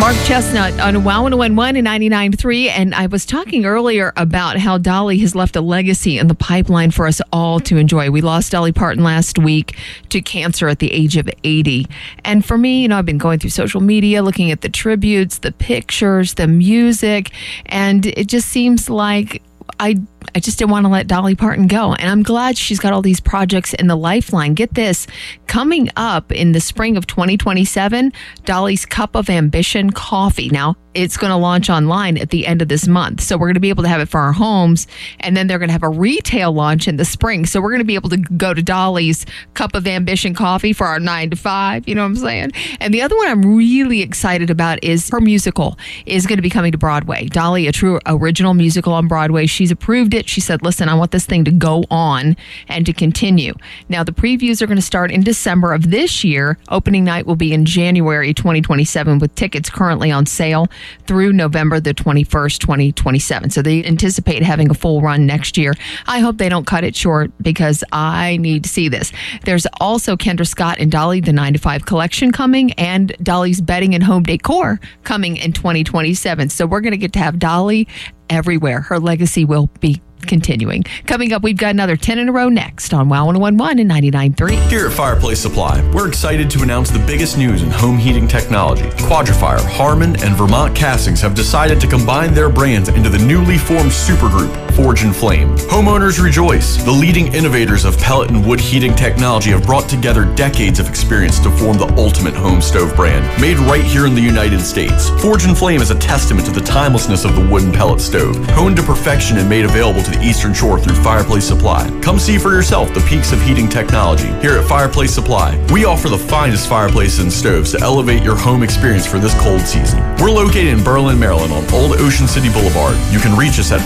Mark Chestnut on Wow 101.1 and 99.3. And I was talking earlier about how Dolly has left a legacy in the pipeline for us all to enjoy. We lost Dolly Parton last week to cancer at the age of 80. And for me, I've been going through social media, looking at the tributes, the pictures, the music, and it just seems like I just didn't want to let Dolly Parton go. And I'm glad she's got all these projects in the lifeline. Get this, coming up in the spring of 2027, Dolly's Cup of Ambition coffee. Now, it's going to launch online at the end of this month. So we're going to be able to have it for our homes. And then they're going to have a retail launch in the spring. So we're going to be able to go to Dolly's Cup of Ambition coffee for our 9 to 5. You know what I'm saying? And the other one I'm really excited about is her musical is going to be coming to Broadway. Dolly, a true original musical on Broadway. She's approved it. She said, listen, I want this thing to go on and to continue. Now, the previews are going to start in December of this year. Opening night will be in January 2027 with tickets currently on sale through November the 21st, 2027. So they anticipate having a full run next year. I hope they don't cut it short because I need to see this. There's also Kendra Scott and Dolly, the 9 to 5 collection coming, and Dolly's bedding and home decor coming in 2027. So we're going to get to have Dolly everywhere. Her legacy will be continuing. Coming up, we've got another 10 in a row next on Wow 101.1 and 99.3. Here at Fireplace Supply, we're excited to announce the biggest news in home heating technology. Quadrifier, Harman, and Vermont Castings have decided to combine their brands into the newly formed supergroup, Forge and Flame. Homeowners rejoice. The leading innovators of pellet and wood heating technology have brought together decades of experience to form the ultimate home stove brand, made right here in the United States. Forge and Flame is a testament to the timelessness of the wooden pellet stove, honed to perfection and made available to the Eastern Shore through Fireplace Supply. Come see for yourself the peaks of heating technology. Here at Fireplace Supply, we offer the finest fireplaces and stoves to elevate your home experience for this cold season. We're located in Berlin, Maryland on Old Ocean City Boulevard. You can reach us at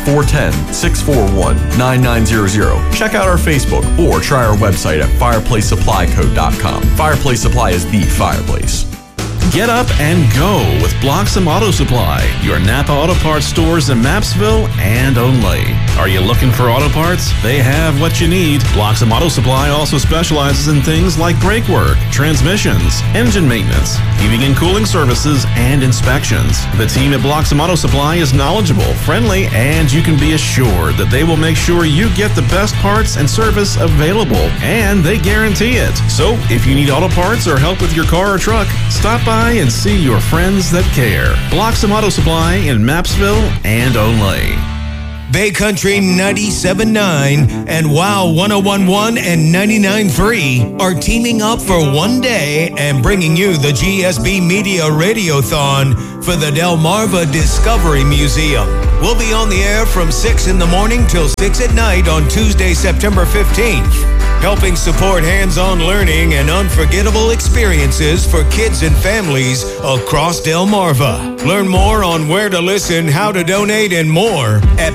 410-641-9900. Check out our Facebook or try our website at fireplacesupplyco.com. Fireplace Supply is the fireplace. Get up and go with Bloxham Auto Supply, your Napa Auto Parts stores in Mapsville and Only. Are you looking for auto parts? They have what you need. Bloxham Auto Supply also specializes in things like brake work, transmissions, engine maintenance, heating and cooling services, and inspections. The team at Bloxham Auto Supply is knowledgeable, friendly, and you can be assured that they will make sure you get the best parts and service available, and they guarantee it. So, if you need auto parts or help with your car or truck, stop by and see your friends that care. Bloxham Auto Supply in Mapsville and Only. Bay Country 97.9 and Wow 101.1 and 99.3 are teaming up for one day and bringing you the GSB Media Radiothon for the Delmarva Discovery Museum. We'll be on the air from 6 in the morning till 6 at night on Tuesday, September 15th, helping support hands-on learning and unforgettable experiences for kids and families across Delmarva. Learn more on where to listen, how to donate, and more at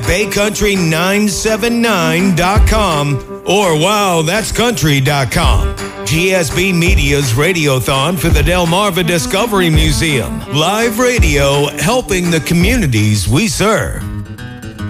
BayCountry979.com or WowThat'sCountry.com. GSB Media's Radiothon for the Delmarva Discovery Museum. Live radio helping the communities we serve.